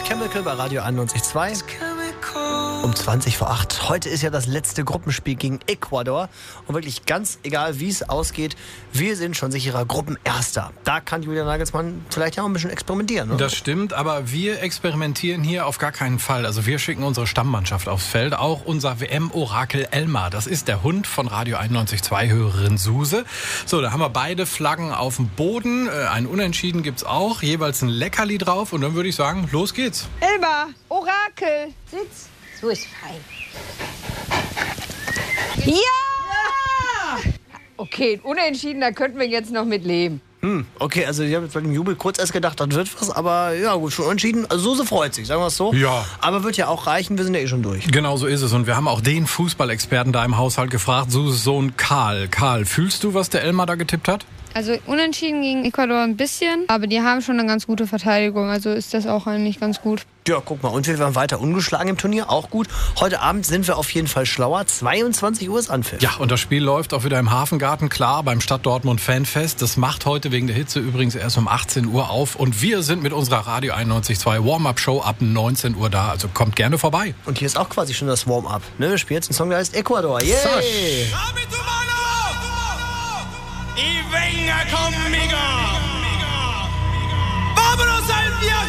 Chemical bei Radio 91.2. Um 20 vor 8. Heute ist ja das letzte Gruppenspiel gegen Ecuador. Und wirklich ganz egal, wie es ausgeht, wir sind schon sicherer Gruppenerster. Da kann Julian Nagelsmann vielleicht ja auch ein bisschen experimentieren. Oder? Das stimmt, aber wir experimentieren hier auf gar keinen Fall. Also wir schicken unsere Stammmannschaft aufs Feld. Auch unser WM-Orakel Elmar. Das ist der Hund von Radio 91.2-Hörerin Suse. So, da haben wir beide Flaggen auf dem Boden. Ein Unentschieden gibt's auch. Jeweils ein Leckerli drauf. Und dann würde ich sagen, los geht's. Elmar, Orakel, Sitz. So ist fein. ja! Okay, unentschieden, da könnten wir jetzt noch mit leben. Okay, also ich habe jetzt bei dem Jubel kurz erst gedacht, das wird was, aber ja gut, schon entschieden. Also Suse freut sich, sagen wir es so. Ja. Aber wird ja auch reichen, wir sind ja eh schon durch. Genau so ist es. Und wir haben auch den Fußballexperten da im Haushalt gefragt, Suses Sohn Karl. Karl, fühlst du, was der Elmar da getippt hat? Also unentschieden gegen Ecuador ein bisschen, aber die haben schon eine ganz gute Verteidigung, also ist das auch eigentlich ganz gut. Ja, guck mal, und wir waren weiter ungeschlagen im Turnier, auch gut. Heute Abend sind wir auf jeden Fall schlauer. 22 Uhr ist Anpfiff. Ja, und das Spiel läuft auch wieder im Hafengarten, klar, beim Stadt Dortmund Fanfest. Das macht heute wegen der Hitze übrigens erst um 18 Uhr auf. Und wir sind mit unserer Radio 91.2 Warm-Up-Show ab 19 Uhr da. Also kommt gerne vorbei. Und hier ist auch quasi schon das Warm-Up. Ne? Wir spielen jetzt einen Song, der heißt Ecuador. Yay! Y venga conmigo. Vámonos al viaje.